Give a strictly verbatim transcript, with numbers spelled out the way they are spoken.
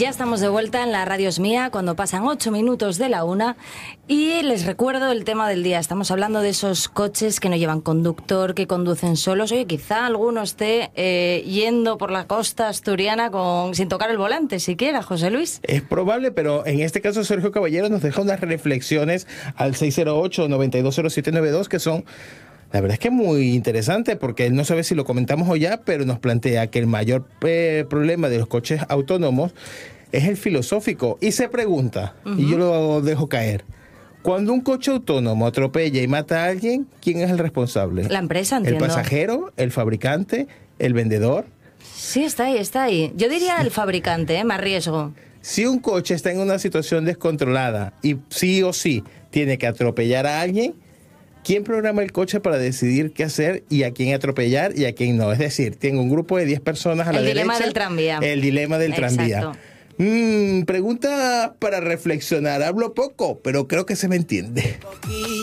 Ya estamos de vuelta en la Radio Es Mía cuando pasan ocho minutos de la una y les recuerdo el tema del día. Estamos hablando de esos coches que no llevan conductor, que conducen solos. Oye, quizá alguno esté eh, yendo por la costa asturiana con sin tocar el volante siquiera, José Luis. Es probable, pero en este caso Sergio Caballero nos deja unas reflexiones al seis cero ocho, nueve dos cero siete nueve dos que son... La verdad es que es muy interesante porque él no sabe si lo comentamos o ya, pero nos plantea que el mayor eh, problema de los coches autónomos es el filosófico. Y se pregunta, uh-huh. y yo lo dejo caer, cuando un coche autónomo atropella y mata a alguien, ¿quién es el responsable? La empresa, entiendo. ¿El pasajero? ¿El fabricante? ¿El vendedor? Sí, está ahí, está ahí. Yo diría sí. el fabricante, ¿eh? Más riesgo. Si un coche está en una situación descontrolada y sí o sí tiene que atropellar a alguien, ¿quién programa el coche para decidir qué hacer y a quién atropellar y a quién no? Es decir, tengo un grupo de diez personas a la derecha. El dilema del tranvía. El dilema del Exacto. tranvía. Mm, pregunta para reflexionar. Hablo poco, pero creo que se me entiende.